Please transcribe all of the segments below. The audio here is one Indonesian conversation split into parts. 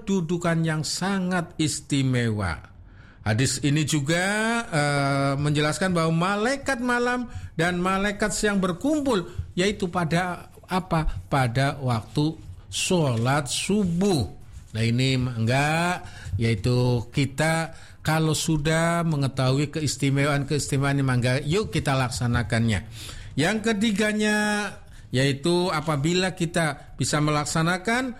kedudukan yang sangat istimewa. Hadis ini juga menjelaskan bahwa malaikat malam dan malaikat siang berkumpul, yaitu pada apa? Pada waktu sholat subuh. Nah ini enggak, yaitu kita kalau sudah mengetahui keistimewaan ini, mangga yuk kita laksanakannya. Yang ketiganya yaitu apabila kita bisa melaksanakan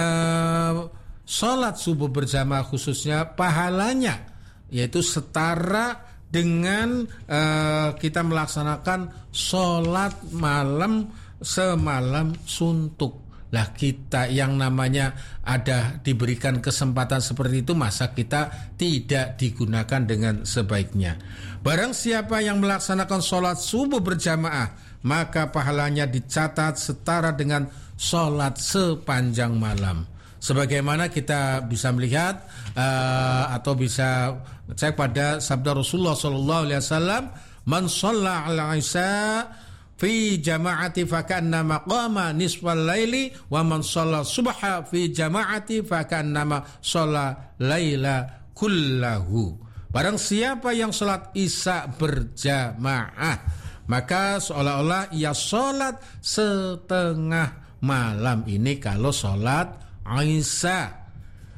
sholat subuh berjamaah, khususnya pahalanya yaitu setara dengan kita melaksanakan sholat malam semalam suntuk. Lah kita yang namanya ada diberikan kesempatan seperti itu, masa kita tidak digunakan dengan sebaiknya. Barang siapa yang melaksanakan sholat subuh berjamaah, maka pahalanya dicatat setara dengan sholat sepanjang malam. Sebagaimana kita bisa melihat atau bisa cek pada sabda Rasulullah SAW, man shalla al-isya fi jama'ati fakannama qama nisfal laili wa man shalla subha fi jama'ati fakannama shalla laila kullahu. Barang siapa yang salat isya berjamaah, maka seolah-olah ia salat setengah malam. Ini kalau salat isya.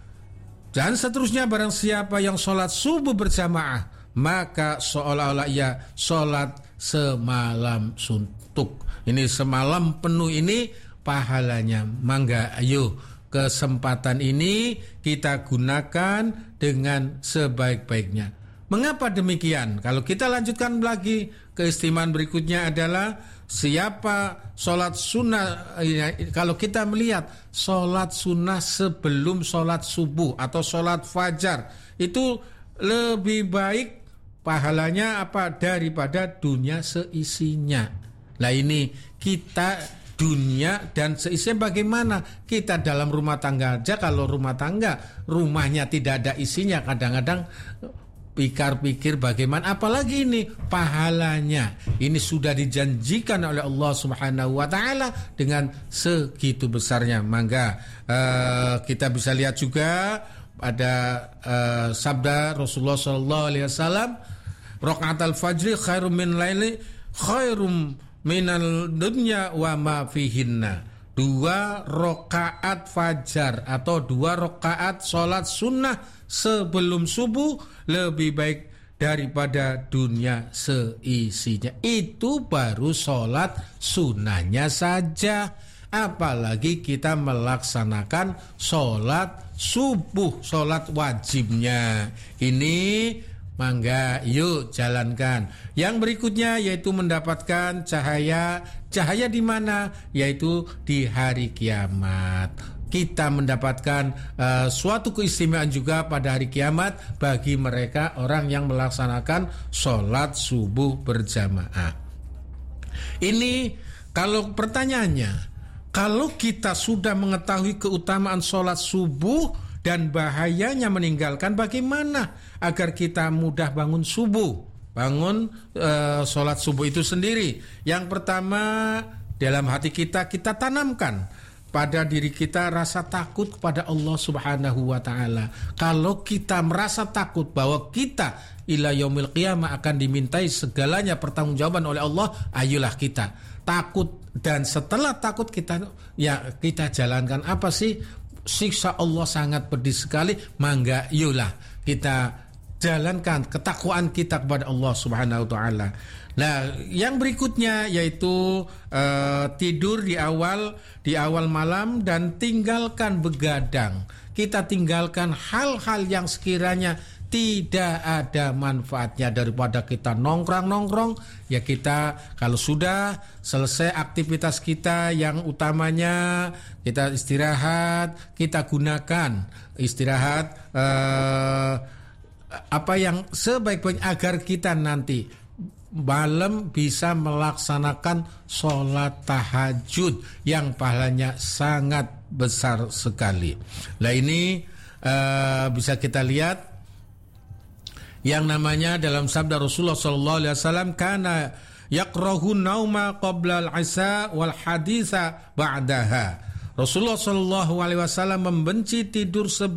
Dan seterusnya, barang siapa yang salat subuh berjamaah, maka seolah-olah ia salat semalam suntuk. Ini semalam penuh ini pahalanya. Mangga ayo kesempatan ini kita gunakan dengan sebaik-baiknya. Mengapa demikian? Kalau kita lanjutkan lagi, keistimewaan berikutnya adalah siapa sholat sunnah. Kalau kita melihat sholat sunnah sebelum sholat subuh atau sholat fajar, itu lebih baik pahalanya apa daripada dunia seisinya. Nah ini kita dunia dan seisinya bagaimana? Kita dalam rumah tangga aja, kalau rumah tangga rumahnya tidak ada isinya, kadang-kadang pikir-pikir bagaimana, apalagi ini pahalanya. Ini sudah dijanjikan oleh Allah Subhanahu wa taala dengan segitu besarnya. Mangga kita bisa lihat juga ada sabda Rasulullah sallallahu alaihi wasallam, rakaat al-fajri khairum min laili khairum minal dunya wa ma fihinna. 2 rakaat fajar atau 2 rakaat sholat sunnah sebelum subuh lebih baik daripada dunia seisinya. Itu baru sholat sunnahnya saja, apalagi kita melaksanakan sholat subuh, sholat wajibnya. Ini mangga yuk jalankan. Yang berikutnya yaitu mendapatkan cahaya. Cahaya di mana? Yaitu di hari kiamat. Kita mendapatkan suatu keistimewaan juga pada hari kiamat bagi mereka orang yang melaksanakan sholat subuh berjamaah. Ini kalau pertanyaannya, kalau kita sudah mengetahui keutamaan sholat subuh dan bahayanya meninggalkan, bagaimana agar kita mudah bangun subuh, bangun sholat subuh itu sendiri? Yang pertama, dalam hati kita tanamkan pada diri kita rasa takut kepada Allah Subhanahu wa taala. Kalau kita merasa takut bahwa kita ila yaumil qiyamah akan dimintai segalanya pertanggungjawaban oleh Allah, ayolah kita takut. Dan setelah takut kita jalankan apa sih? Siksa Allah sangat pedih sekali. Mangga yolah kita jalankan ketakwaan kita kepada Allah Subhanahu wa taala. Nah, yang berikutnya yaitu tidur di awal malam dan tinggalkan begadang. Kita tinggalkan hal-hal yang sekiranya tidak ada manfaatnya daripada kita nongkrong. Ya kita kalau sudah selesai aktivitas kita yang utamanya kita istirahat, kita gunakan istirahat apa yang sebaik-baiknya agar kita nanti malam bisa melaksanakan sholat tahajud yang pahalanya sangat besar sekali. Nah ini bisa kita lihat yang namanya dalam sabda Rasulullah sallallahu alaihi wasallam, kana yaqrahu nauma qabla al-isya wal haditha ba'daha. Rasulullah sallallahu alaihi wasallam membenci tidur